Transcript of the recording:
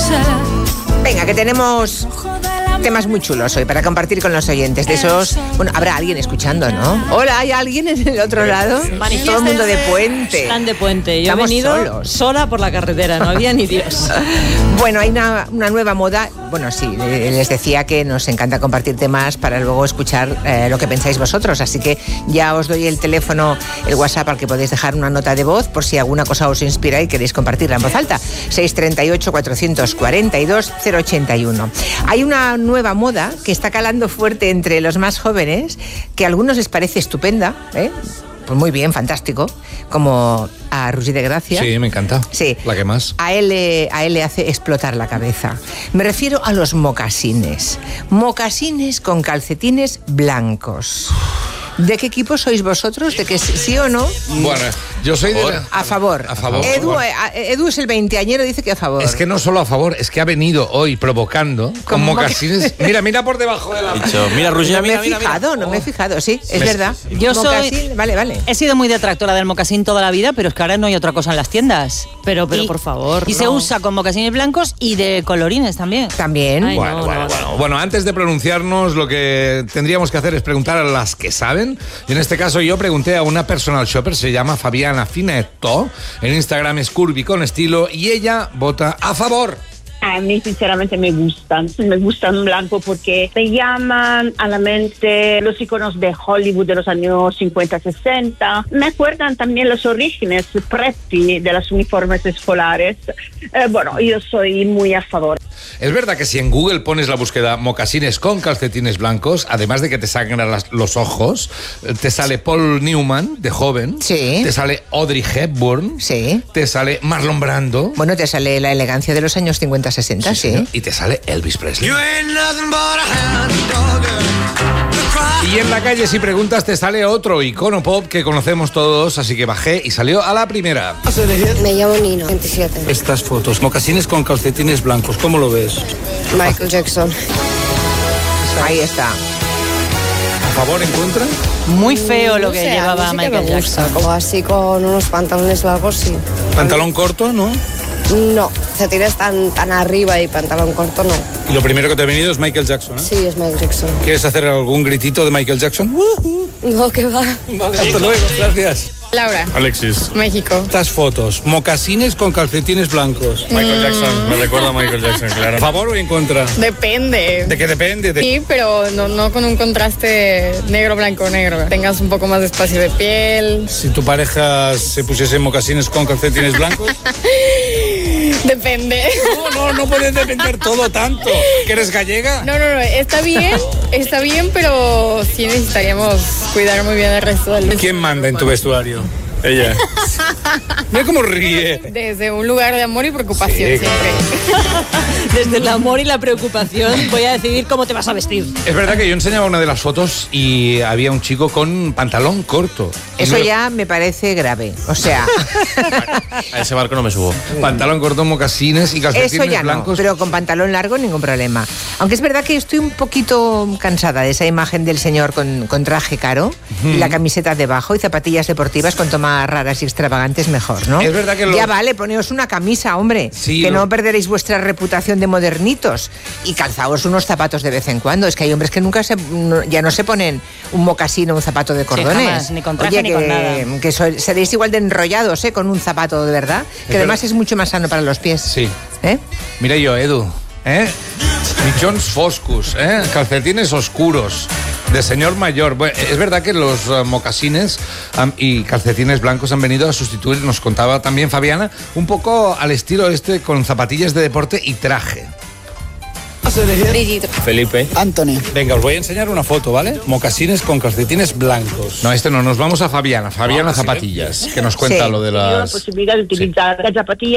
Venga, que tenemos temas muy chulos hoy para compartir con los oyentes. De esos, bueno, habrá alguien escuchando, ¿no? Hola, ¿hay alguien en el otro lado? Todo el mundo de puente. Están de puente. Yo Estamos he venido solos. sola por la carretera, no había ni Dios. Bueno, hay una nueva moda. Bueno, sí, les decía que nos encanta compartir temas para luego escuchar lo que pensáis vosotros. Así que ya os doy el teléfono, el WhatsApp al que podéis dejar una nota de voz por si alguna cosa os inspira y queréis compartirla en voz alta. 638-442-081. Hay una nueva moda que está calando fuerte entre los más jóvenes, que a algunos les parece estupenda, ¿eh? Pues muy bien, fantástico, como a Roger de Gracia. Sí, me encanta. Sí. La que más. A él le hace explotar la cabeza. Me refiero a los mocasines. Mocasines con calcetines blancos. ¿De qué equipo sois vosotros? ¿De que sí o no? Bueno, yo soy de... A favor. A favor. Edu es el veinteañero, dice que a favor. Es que no solo a favor, es que ha venido hoy provocando con mocasines. Mira por debajo de la... Mira, Roger, no me he fijado, sí, es verdad. Yo Mocasín, vale. He sido muy detractora del mocasín toda la vida, pero es que ahora no hay otra cosa en las tiendas. Pero por favor. Y se usa con mocasines blancos y de colorines también. También. Ay, Bueno, antes de pronunciarnos, lo que tendríamos que hacer es preguntar a las que saben. Y en este caso yo pregunté a una personal shopper, se llama Fabiana Finetto. En Instagram es Curvy con estilo y ella vota a favor. A mí sinceramente me gustan blanco porque me llaman a la mente los iconos de Hollywood de los años 50-60. Me acuerdan también los orígenes preppy de los uniformes escolares. Bueno, yo soy muy a favor. Es verdad que si en Google pones la búsqueda mocasines con calcetines blancos, además de que te sangran los ojos, te sale Paul Newman, de joven, sí. Te sale Audrey Hepburn, sí. Te sale Marlon Brando. Bueno, te sale la elegancia de los años 50-60, sí. Y te sale Elvis Presley. Y en la calle, si preguntas, te sale otro icono pop que conocemos todos, así que bajé y salió a la primera. Me llamo Nino, 27. Estas fotos, mocasines con calcetines blancos, ¿cómo lo ves? Michael Jackson. Ahí está. ¿A favor, en contra? Muy feo lo que llevaba sí Michael me gusta, Jackson. como así con unos pantalones largos, sí. ¿Pantalón corto, no? No, calcetines tan arriba y pantalón corto, no. Y lo primero que te ha venido es Michael Jackson, ¿eh? Sí, es Michael Jackson. ¿Quieres hacer algún gritito de Michael Jackson? No, que va. Vale, hasta luego, gracias. Laura. Alexis. México. Estas fotos, mocasines con calcetines blancos. Michael Jackson, me recuerda a Michael Jackson, claro. ¿A favor o en contra? Depende. ¿De qué depende? Sí, pero no con un contraste negro, blanco, negro. Tengas un poco más de espacio de piel. Si tu pareja se pusiese mocasines con calcetines blancos. Depende. No puede depender todo tanto. ¿Que eres gallega? No, está bien, pero sí necesitaríamos cuidar muy bien el resto del... ¿Quién manda en tu vestuario? Ella. Mira cómo ríe. Desde un lugar de amor y preocupación, Sí, siempre. Desde el amor y la preocupación voy a decidir cómo te vas a vestir. Es verdad que yo enseñaba una de las fotos y había un chico con pantalón corto. Eso ya me parece grave. O sea... A ese barco no me subo. Pantalón corto, mocasines y calcetines Eso ya blancos. no, pero con pantalón largo ningún problema. Aunque es verdad que estoy un poquito cansada de esa imagen del señor con traje caro y la camiseta debajo y zapatillas deportivas con tomas raras y extravagantes, mejor, ¿no? Es verdad que Ya vale, poneos una camisa, hombre, Sí, que no perderéis vuestra reputación de modernitos y calzaos unos zapatos de vez en cuando. Es que hay hombres que ya no se ponen un mocasín o un zapato de cordones. jamás, ni con traje Oye, ni con nada. que seréis igual de enrollados, con un zapato de verdad, que además es mucho más sano para los pies. Sí. ¿Eh? Mira yo, Edu, Mitjons foscos, calcetines oscuros, de señor mayor. Bueno, es verdad que los mocasines y calcetines blancos han venido a sustituir, nos contaba también Fabiana, un poco al estilo con zapatillas de deporte y traje. Brigitte. Felipe. Anthony. Venga, os voy a enseñar una foto, ¿vale? Mocasines con calcetines blancos. No, no, nos vamos a Fabiana Zapatillas, que nos cuenta lo de La las... posibilidad de utilizar las zapatillas